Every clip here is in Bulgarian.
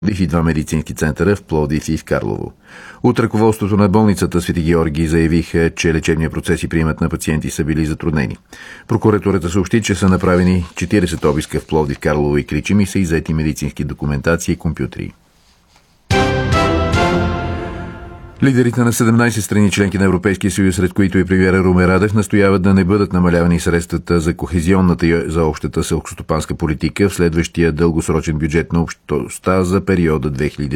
и два медицински центъра в Пловдив и в Карлово. От ръководството на болницата Свети Георги заявиха, че лечебния процес и приемът на пациенти са били затруднени. Прокуратурата съобщи, че са направени 40 обиска в Пловдив, Карлово и Кричим и са иззети медицински документации и компютри. Лидерите на 17 страни членки на Европейския съюз, сред които и премиера Румен Радев, настояват да не бъдат намалявани средствата за кохезионната и за общата селскостопанска политика в следващия дългосрочен бюджет на общността за периода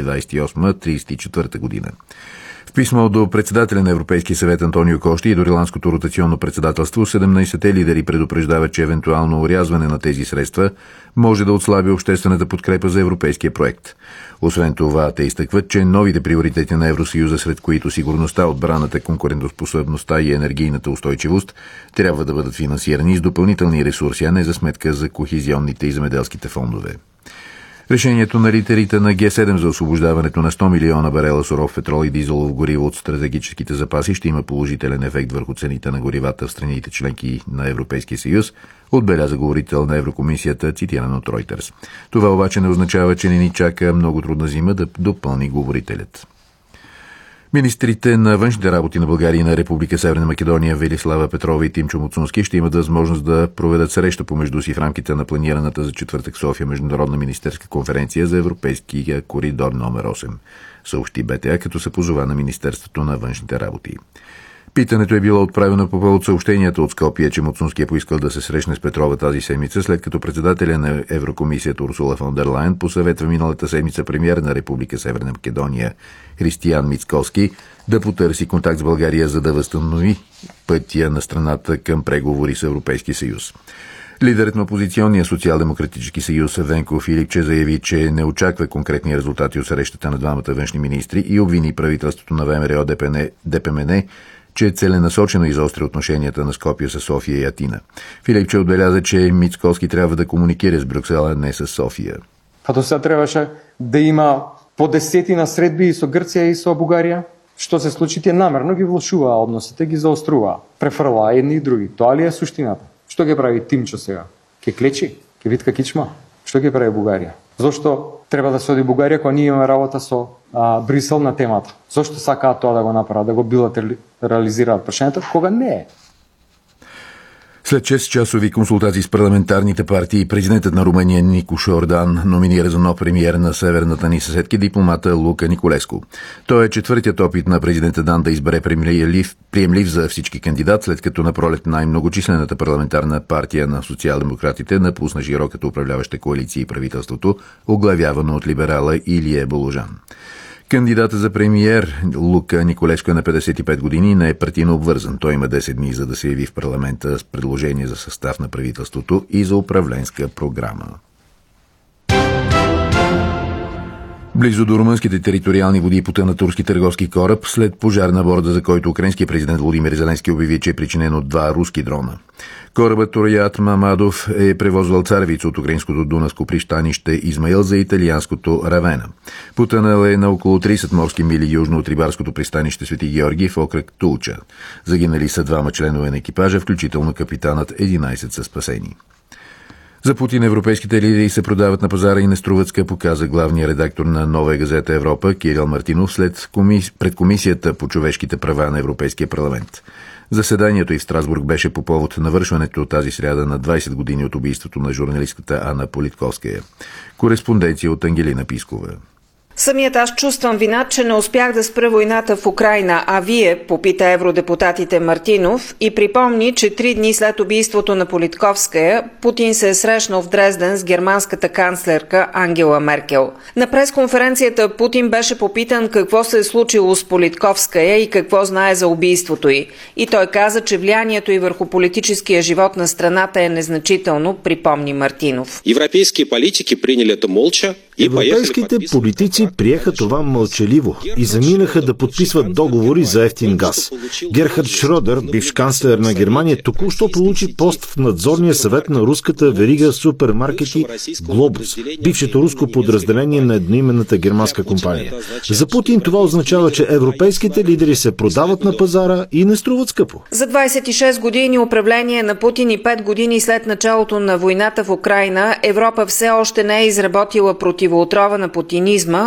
2028-34 година. В писмо до председателя на Европейския съвет Антонио Кошти и до Ирландското ротационно председателство, 17-те лидери предупреждават, че евентуално орязване на тези средства може да отслаби обществената подкрепа за европейския проект. Освен това, те изтъкват, че новите приоритети на Евросъюза, сред които сигурността, отбраната, конкурентоспособността и енергийната устойчивост, трябва да бъдат финансирани с допълнителни ресурси, а не за сметка за кохезионните и земеделските фондове. Решението на лидерите на Г7 за освобождаването на 100 милиона барела суров петрол и дизелово гориво от стратегическите запаси ще има положителен ефект върху цените на горивата в страните членки на Европейския съюз, отбеляза говорител на Еврокомисията, цитиран от Reuters. Това обаче не означава, че не ни чака много трудна зима, да допълни говорителят. Министрите на външните работи на България и на Република Северна Македония Велислава Петрова и Тимчо Муцунски ще имат възможност да проведат среща помежду си в рамките на планираната за четвъртък София международна министерска конференция за Европейския коридор номер 8, съобщи БТА, като се позова на Министерството на външните работи. Питането е било отправено по повод съобщенията от Скопие, че Муцунски е поискал да се срещне с Петрова тази седмица, след като председателя на Еврокомисията Урсула фон дер Лайен посъветва миналата седмица премиер на Република Северна Македония Християн Мицкоски да потърси контакт с България, за да възстанови пътя на страната към преговори с Европейския съюз. Лидерът на опозиционния социал-демократически съюз Венко Филипче заяви, че не очаква конкретни резултати от срещата на двамата външни министри и обвини правителството на ВМРО ДПМН, че целенасочено изостря отношенията на Скопие с София и Атина. Филипче отбеляза, че Мицкоски трябва да комуникира с Брюксел, а не с София. Като сега трябваше да има по десетина средби и со Гърция и со Бугария. Що се случи, те намерно ги влошува односите, ги заострува. Префрла едни и други. Това ли е суштината? Що ги прави Тимчо сега? Ке клечи? Ке витка кичма? Що ги прави Бугария? Зошто треба да се оди Бугария, кога ние имаме работа со Брюксел на темата? Зошто сакаат тоа да го направат, да го билатерализираат прашањето, кога не е? След 6-часови консултации с парламентарните партии, президентът на Румъния Никош Ордан номинира за нов премиер на северната ни съседки дипломата Лука Николеску. Той е четвъртият опит на президента Дан да избере приемлив за всички кандидат, след като на пролет най-многочислената парламентарна партия на социал-демократите напусна широката управляваща коалиция и правителството, оглавявано от либерала Илие Боложан. Кандидатът за премиер Лука Николеско е на 55 години и не е партийно обвързан. Той има 10 дни, за да се яви в парламента с предложение за състав на правителството и за управленска програма. Близо до румънските териториални води потъна турски търговски кораб след пожар на борда, за който украинският президент Володимир Зеленски обяви, че е причинен от 2 руски дрона. Корабът Тороят Мамадов е превозвал царевица от украинското дунавско пристанище Измаил за италианското Равена. Потънал е на около 30 морски мили южно от рибарското пристанище Свети Георги в окръг Тулча. Загинали са 2 членове на екипажа, включително капитанът, 11 са спасени. За Путин европейските лидери се продават на пазара и не струват скъпо, каза главният редактор на Нова газета Европа Кирил Мартинов пред Комисията по човешките права на Европейския парламент. Заседанието и в Страсбург беше по повод навършването тази сряда на 20 години от убийството на журналистката Анна Политковская. Кореспонденция от Ангелина Пискова. Самият аз чувствам вина, че не успях да спра войната в Украйна, а вие, попита евродепутатите Мартинов и припомни, че 3 дни след убийството на Политковская, Путин се е срещнал в Дрезден с германската канцлерка Ангела Меркел. На пресконференцията Путин беше попитан какво се е случило с Политковская и какво знае за убийството й. И той каза, че влиянието й върху политическия живот на страната е незначително, припомни Мартинов. Европейските политици руснаци приеха това мълчаливо и заминаха да подписват договори за евтин газ. Герхард Шродер, бивш канцлер на Германия, току-що получи пост в надзорния съвет на руската верига супермаркети Глобус, бившето руско подразделение на едноименната германска компания. За Путин това означава, че европейските лидери се продават на пазара и не струват скъпо. За 26 години управление на Путин и 5 години след началото на войната в Украйна, Европа все още не е изработила противоотрова на путинизма,